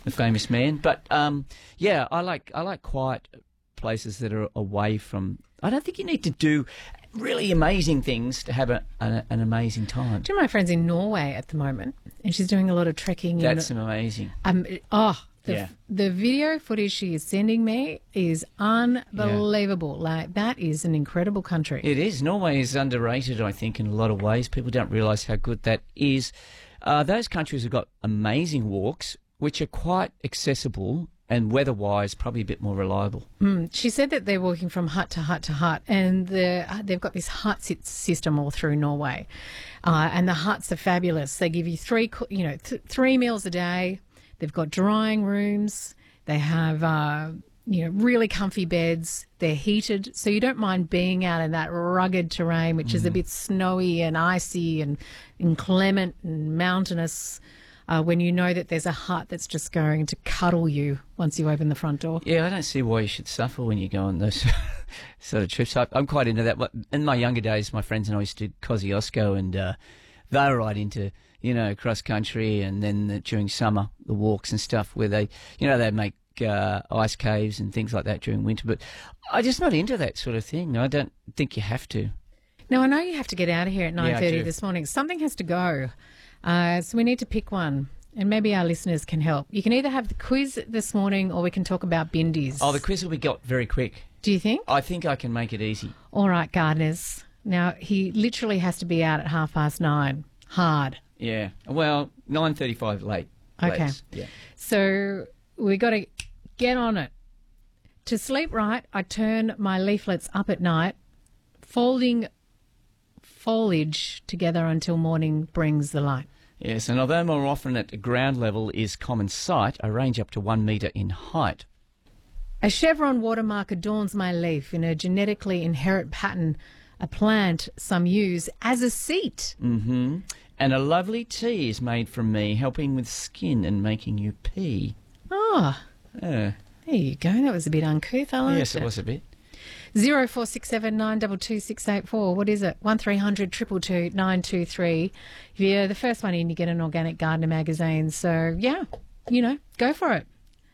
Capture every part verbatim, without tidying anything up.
the famous man. But um, yeah, I like I like quiet places that are away from. I don't think you need to do really amazing things to have a, a, an amazing time. Do you know my friend's in Norway at the moment, and she's doing a lot of trekking. That's in, amazing. Um, oh, the, Yeah. the video footage she is sending me is unbelievable. Like, that is an incredible country. It is. Norway is underrated, I think, in a lot of ways. People don't realise how good that is. Uh, those countries have got amazing walks, which are quite accessible and weather-wise probably a bit more reliable. Mm. She said that they're walking from hut to hut to hut, and the, they've got this hut sit- system all through Norway. Uh, and the huts are fabulous. They give you three, co- you know, th- three meals a day. They've got drying rooms. They have, uh, you know, really comfy beds. They're heated, so you don't mind being out in that rugged terrain, which mm. is a bit snowy and icy and inclement and mountainous, uh, when you know that there's a hut that's just going to cuddle you once you open the front door. Yeah, I don't see why you should suffer when you go on those sort of trips. I, I'm quite into that. In my younger days, my friends and I used to do Kosciuszko, and uh, they were right into, you know, cross country, and then the, during summer, the walks and stuff where they, you know, they'd make uh, ice caves and things like that during winter. But I'm just not into that sort of thing. I don't think you have to. Now, I know you have to get out of here at nine thirty yeah, this morning. Something has to go. Uh, so we need to pick one, and maybe our listeners can help. You can either have the quiz this morning, or we can talk about bindies. Oh, the quiz will be got very quick. Do you think? I think I can make it easy. All right, gardeners. Now, he literally has to be out at half past nine. Hard. Yeah. Well, nine thirty-five late. Okay. Late. Yeah. So we got to get on it. To sleep right, I turn my leaflets up at night, folding foliage together until morning brings the light. Yes, and although more often at ground level is common sight, I range up to one metre in height. A chevron watermark adorns my leaf in a genetically inherent pattern, a plant some use as a seat. Mm-hmm. And a lovely tea is made from me, helping with skin and making you pee. Oh, Uh, there you go. That was a bit uncouth. I liked yes, it. it was a bit. Zero four six seven nine two two six eight four. What is it? One three hundred two two two nine two three. If you're the first one in, you get an Organic Gardener magazine. So yeah, you know, go for it.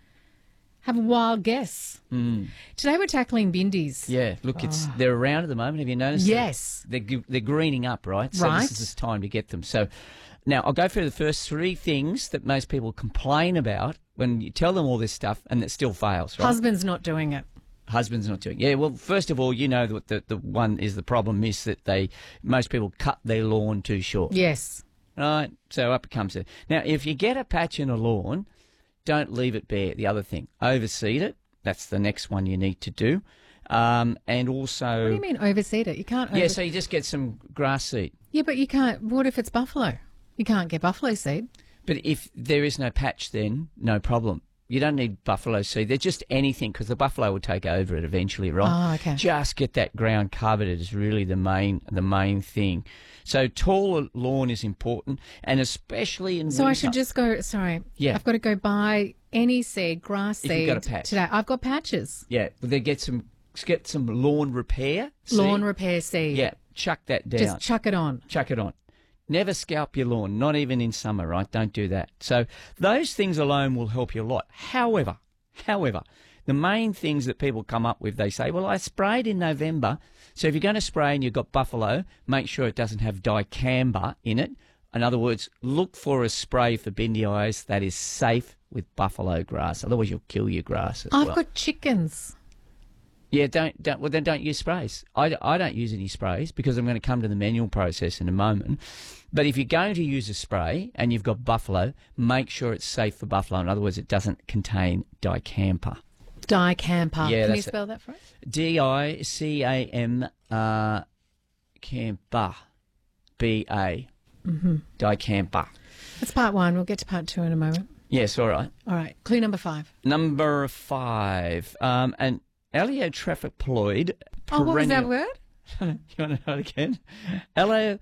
Have a wild guess. Mm. Today we're tackling bindies. Yeah, look, it's Oh. they're around at the moment. Have you noticed? Yes. They're, they're, they're greening up, right? So Right. this is the time to get them. So now I'll go through the first three things that most people complain about when you tell them all this stuff and it still fails, right? Husband's not doing it. Husband's not doing. Yeah, well, first of all, you know that the, the one is the problem is that they most people cut their lawn too short. Yes. Right, so up it comes. To, now, if you get a patch in a lawn, don't leave it bare. The other thing, overseed it. That's the next one you need to do. Um, and also... What do you mean overseed it? You can't... Yeah, over- so you just get some grass seed. Yeah, but you can't... What if it's buffalo? You can't get buffalo seed. But if there is no patch then, no problem. You don't need buffalo seed. They're just anything because the buffalo will take over it eventually, right? Oh, okay. Just get that ground covered is really the main the main thing. So tall lawn is important, and especially in So winter. I should just go... Sorry. Yeah. I've got to go buy any seed, grass If seed... you've got a patch. Today. I've got patches. Yeah, but they get some get some lawn repair. Lawn seed. repair seed. Yeah, chuck that down. Just chuck it on. Chuck it on. Never scalp your lawn, not even in summer, right? Don't do that. So those things alone will help you a lot. However, however, the main things that people come up with, they say, well, I sprayed in November. So if you're going to spray and you've got buffalo, make sure it doesn't have dicamba in it. In other words, look for a spray for bindi eyes that is safe with buffalo grass. Otherwise, you'll kill your grass as I've well. got chickens. Yeah, don't, don't, well, then don't use sprays. I, I don't use any sprays because I'm going to come to the manual process in a moment. But if you're going to use a spray and you've got buffalo, make sure it's safe for buffalo. In other words, it doesn't contain dicamba. Dicamba. Yeah, Can you that's it. spell that for us? D I C A M, uh, Campa, B A. Mm-hmm. Dicamba. That's part one. We'll get to part two in a moment. Yes, all right. All right. Clue number five. Number five, um, an allotetraploid. Oh, what was that perennial- word? You want to know it again? Allo,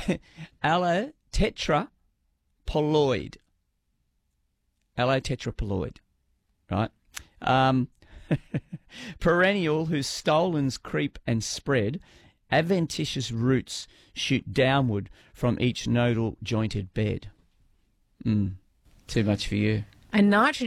allotetraploid. Allotetraploid, right? Um, perennial whose stolons creep and spread, adventitious roots shoot downward from each nodal jointed bed. Mm, too much for you. A nitrogen